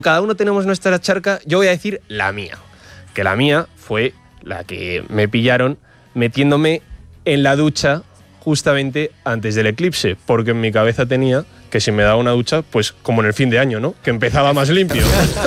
Cada uno tenemos nuestra charca. Yo voy a decir la mía. Que la mía fue la que me pillaron metiéndome en la ducha justamente antes del eclipse, porque en mi cabeza tenía que si me daba una ducha, pues como en el fin de año, ¿no? Que empezaba más limpio.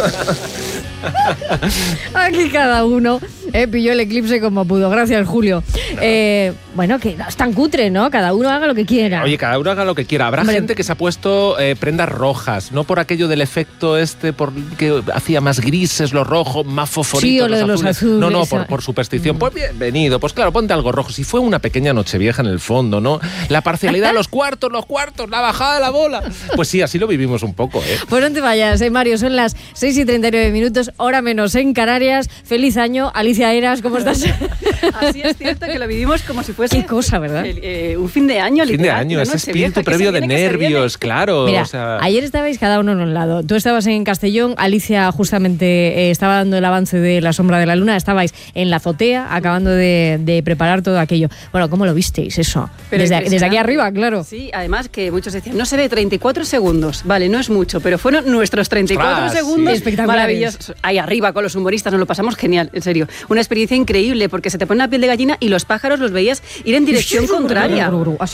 Aquí cada uno pilló el eclipse como pudo. Gracias, Julio. Bueno, que no es tan cutre, ¿no? Cada uno haga lo que quiera. Oye, cada uno haga lo que quiera. Habrá gente que se ha puesto prendas rojas, no por aquello del efecto por que hacía más grises los rojos, más fosforitos. Sí, o lo de los azules. No, por superstición. Pues bienvenido. Pues claro, ponte algo rojo. Si fue una pequeña nochevieja en el fondo, ¿no? La parcialidad de los cuartos, la bajada de la bola. Pues sí, así lo vivimos un poco, ¿eh? Pues no te vayas, Mario. Son las 6:39, hora menos en Canarias. Feliz año. Alicia Eras, ¿cómo estás? Así es cierto que lo vivimos como si fuese... Qué cosa, ¿verdad? Un fin de año, literal. Fin de año, ese espíritu previo de nervios, claro. Mira, ayer estabais cada uno en un lado. Tú estabas en Castellón, Alicia justamente estaba dando el avance de La sombra de la luna, estabais en la azotea acabando de preparar todo aquello. Bueno, ¿cómo lo visteis eso? Desde aquí arriba, claro. Sí, además que muchos decían, no se ve 34 segundos. Vale, no es mucho, pero fueron nuestros 34 segundos maravillosos. Ahí arriba con los humoristas, nos lo pasamos genial, en serio. Una experiencia increíble porque se te pone la piel de gallina y los pájaros los veías ir en dirección contraria.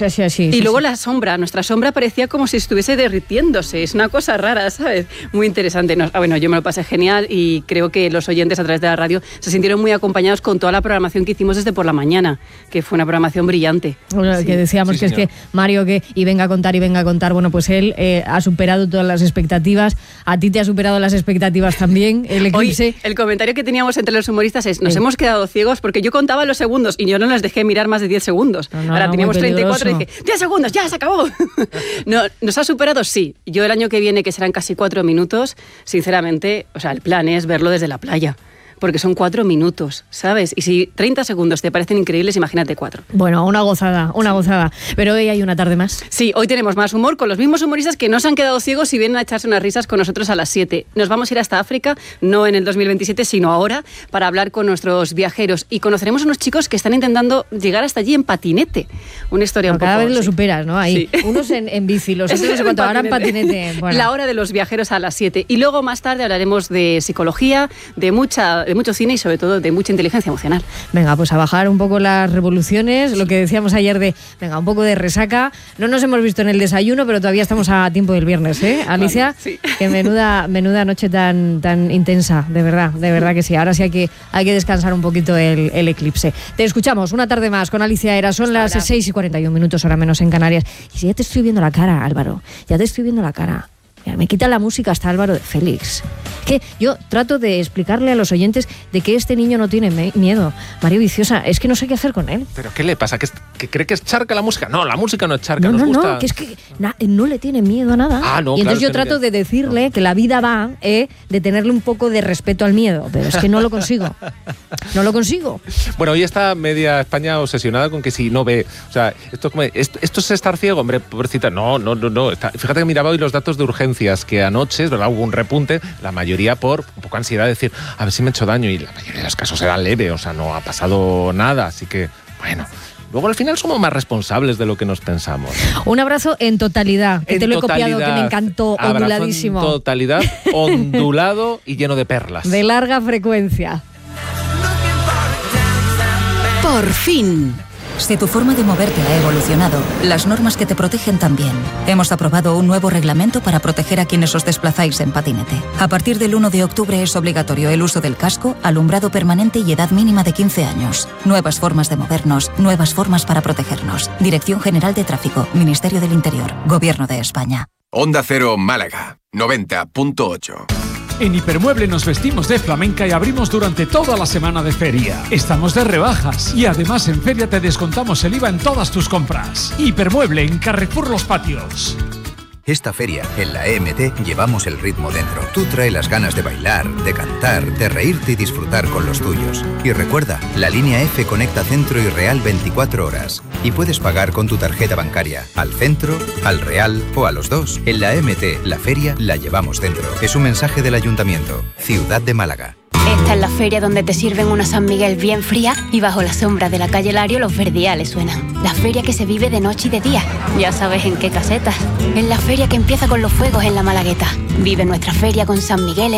Y luego la sombra, nuestra sombra parecía como si estuviese derritiéndose. Es una cosa rara, ¿sabes? Muy interesante. Bueno, yo me lo pasé genial y creo que los oyentes a través de la radio se sintieron muy acompañados con toda la programación que hicimos desde por la mañana, que fue una programación brillante. Bueno, que decíamos que señor. Es que Mario, y venga a contar, bueno, pues él ha superado todas las expectativas. A ti te ha superado las expectativas también, el eclipse. Hoy, el comentario que teníamos entre los humoristas es, nos hemos quedado ciegos porque yo contaba los segundos y yo no les dejé mirar más de 10 segundos. Ahora teníamos 34 y dije, 10 segundos, ya, se acabó. No, ¿nos ha superado? Sí. Yo el año que viene, que serán casi 4 minutos, sinceramente, el plan es verlo desde la playa. Porque son 4 minutos, ¿sabes? Y si 30 segundos te parecen increíbles, imagínate 4. Bueno, una gozada. Pero hoy hay una tarde más. Sí, hoy tenemos más humor con los mismos humoristas que no se han quedado ciegos y vienen a echarse unas risas con nosotros a las 7. Nos vamos a ir hasta África, no en el 2027, sino ahora, para hablar con nuestros viajeros. Y conoceremos a unos chicos que están intentando llegar hasta allí en patinete. Una historia un poco... Cada vez lo superas, ¿no? Ahí. Sí. Unos en bici, los otros no sé cuánto, ahora en patinete. Bueno. La hora de los viajeros a las 7. Y luego más tarde hablaremos de psicología, de mucho cine y sobre todo de mucha inteligencia emocional. Venga, pues a bajar un poco las revoluciones, lo que decíamos ayer un poco de resaca. No nos hemos visto en el desayuno, pero todavía estamos a tiempo del viernes, ¿eh? Alicia, sí. Que menuda noche tan intensa, de verdad que sí. Ahora sí hay que descansar un poquito el eclipse. Te escuchamos una tarde más con Alicia Eras. Son las 6:41, hora menos en Canarias. Y si ya te estoy viendo la cara, Álvaro, Mira, me quita la música hasta Álvaro de Félix. Que yo trato de explicarle a los oyentes de que este niño no tiene miedo. Mario Viciosa, es que no sé qué hacer con él. ¿Pero qué le pasa? ¿Que cree que es charca la música? No, la música no es charca. No, que es que no le tiene miedo a nada. Y entonces yo trato de decirle que la vida va de tenerle un poco de respeto al miedo. Pero es que no lo consigo. Bueno, hoy está media España obsesionada con que si no ve... esto es estar ciego, hombre, pobrecita. No. Fíjate que miraba hoy los datos de urgencias, que anoche, ¿verdad?, hubo un repunte, la mayoría por un poco ansiedad, de decir, a ver si me he hecho daño, y la mayoría de los casos era leve, no ha pasado nada, así que, bueno... Luego al final somos más responsables de lo que nos pensamos. Un abrazo en totalidad, que te lo he copiado, que me encantó, onduladísimo. En totalidad, ondulado y lleno de perlas. De larga frecuencia. Por fin. Si tu forma de moverte ha evolucionado, las normas que te protegen también. Hemos aprobado un nuevo reglamento para proteger a quienes os desplazáis en patinete. A partir del 1 de octubre es obligatorio el uso del casco, alumbrado permanente y edad mínima de 15 años. Nuevas formas de movernos, nuevas formas para protegernos. Dirección General de Tráfico, Ministerio del Interior, Gobierno de España. Onda Cero Málaga, 90.8. En Hipermueble nos vestimos de flamenca y abrimos durante toda la semana de feria. Estamos de rebajas y además en feria te descontamos el IVA en todas tus compras. Hipermueble en Carrefour Los Patios. Esta feria, en la EMT, llevamos el ritmo dentro. Tú trae las ganas de bailar, de cantar, de reírte y disfrutar con los tuyos. Y recuerda, la línea F conecta Centro y Real 24 horas. Y puedes pagar con tu tarjeta bancaria, al Centro, al Real o a los dos. En la EMT, la feria la llevamos dentro. Es un mensaje del Ayuntamiento. Ciudad de Málaga. Esta es la feria donde te sirven una San Miguel bien fría y bajo la sombra de la calle Lario los verdiales suenan. La feria que se vive de noche y de día. Ya sabes en qué caseta. En la feria que empieza con los fuegos en la Malagueta. Vive nuestra feria con San Miguel